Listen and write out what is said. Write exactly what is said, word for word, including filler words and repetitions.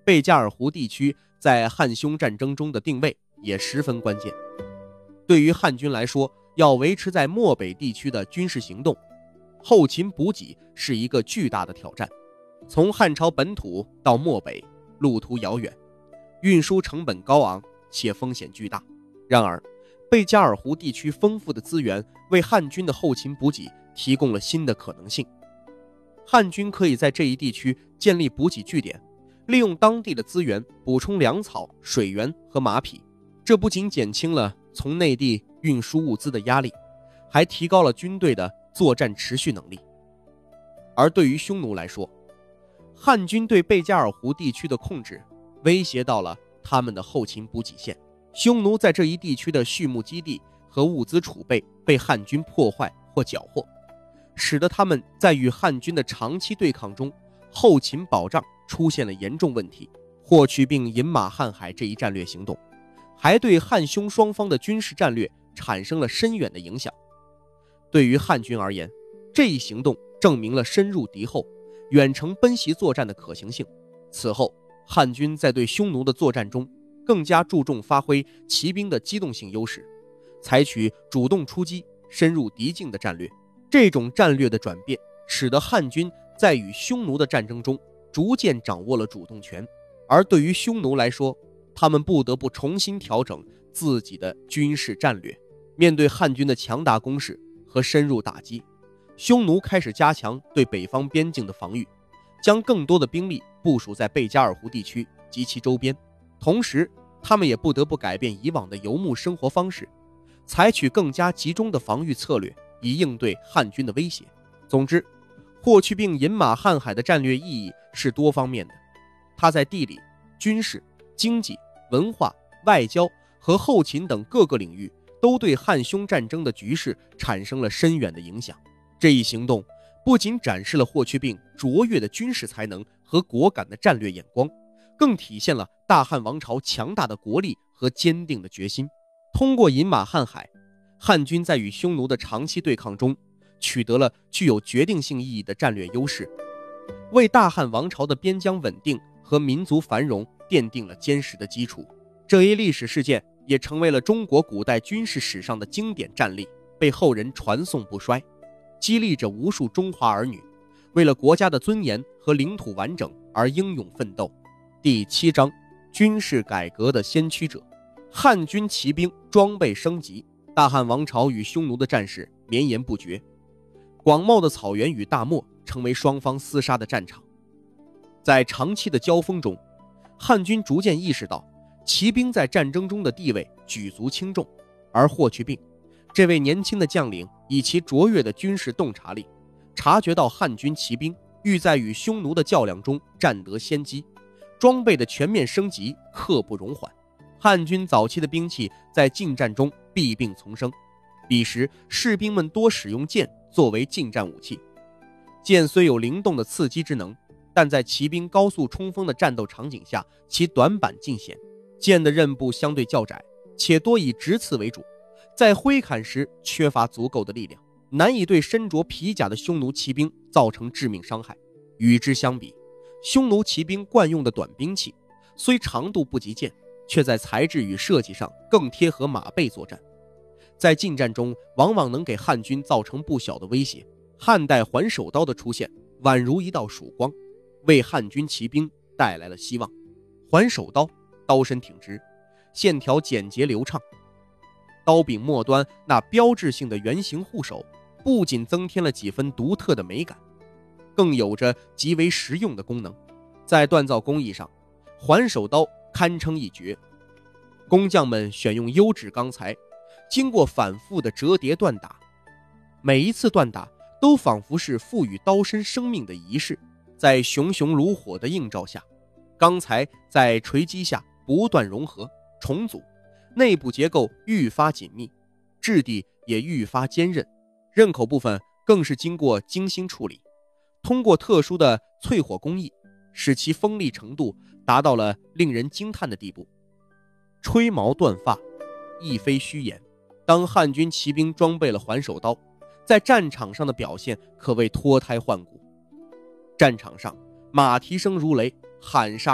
贝加尔湖地区在汉匈战争中的定位也十分关键。对于汉军来说，要维持在漠北地区的军事行动，后勤补给是一个巨大的挑战。从汉朝本土到漠北，路途遥远，运输成本高昂且风险巨大。然而，贝加尔湖地区丰富的资源为汉军的后勤补给提供了新的可能性。汉军可以在这一地区建立补给据点，利用当地的资源补充粮草、水源和马匹，这不仅减轻了从内地运输物资的压力，还提高了军队的作战持续能力。而对于匈奴来说，汉军对贝加尔湖地区的控制威胁到了他们的后勤补给线。匈奴在这一地区的畜牧基地和物资储备被汉军破坏或缴获，使得他们在与汉军的长期对抗中，后勤保障出现了严重问题。霍去病饮马瀚海这一战略行动，还对汉匈双方的军事战略产生了深远的影响。对于汉军而言，这一行动证明了深入敌后、远程奔袭作战的可行性。此后，汉军在对匈奴的作战中更加注重发挥骑兵的机动性优势，采取主动出击、深入敌境的战略。这种战略的转变，使得汉军在与匈奴的战争中逐渐掌握了主动权。而对于匈奴来说，他们不得不重新调整自己的军事战略。面对汉军的强大攻势和深入打击，匈奴开始加强对北方边境的防御，将更多的兵力部署在贝加尔湖地区及其周边。同时，他们也不得不改变以往的游牧生活方式，采取更加集中的防御策略，以应对汉军的威胁。总之，霍去病饮马瀚海的战略意义是多方面的，他在地理、军事、经济、文化、外交和后勤等各个领域都对汉匈战争的局势产生了深远的影响。这一行动不仅展示了霍去病卓越的军事才能和果敢的战略眼光，更体现了大汉王朝强大的国力和坚定的决心。通过饮马瀚海，汉军在与匈奴的长期对抗中取得了具有决定性意义的战略优势，为大汉王朝的边疆稳定和民族繁荣奠定了坚实的基础。这一历史事件也成为了中国古代军事史上的经典战例，被后人传颂不衰，激励着无数中华儿女为了国家的尊严和领土完整而英勇奋斗。第七章，军事改革的先驱者。汉军骑兵装备升级，大汉王朝与匈奴的战事绵延不绝，广袤的草原与大漠成为双方厮杀的战场。在长期的交锋中，汉军逐渐意识到骑兵在战争中的地位举足轻重，而霍去病这位年轻的将领以其卓越的军事洞察力，察觉到汉军骑兵欲在与匈奴的较量中占得先机，装备的全面升级刻不容缓。汉军早期的兵器在近战中弊病丛生，彼时士兵们多使用剑作为近战武器。剑虽有灵动的刺击之能，但在骑兵高速冲锋的战斗场景下，其短板尽显。剑的刃部相对较窄，且多以直刺为主，在挥砍时缺乏足够的力量，难以对身着皮甲的匈奴骑兵造成致命伤害。与之相比，匈奴骑兵惯用的短兵器虽长度不及剑，却在材质与设计上更贴合马背作战，在近战中往往能给汉军造成不小的威胁。汉代环手刀的出现宛如一道曙光，为汉军骑兵带来了希望。环手刀刀身挺直，线条简洁流畅，刀柄末端那标志性的圆形护手不仅增添了几分独特的美感，更有着极为实用的功能。在锻造工艺上，环手刀堪称一绝。工匠们选用优质钢材，经过反复的折叠锻打，每一次锻打都仿佛是赋予刀身生命的仪式。在熊熊炉火的映照下，钢材在锤击下不断融合重组，内部结构愈发紧密，质地也愈发坚韧，刃口部分更是经过精心处理，通过特殊的淬火工艺，使其锋利程度达到了令人惊叹的地步。吹毛断发亦非虚言，当汉军骑兵装备了环手刀，在战场上的表现可谓脱胎换骨。战场上马蹄声如雷，喊杀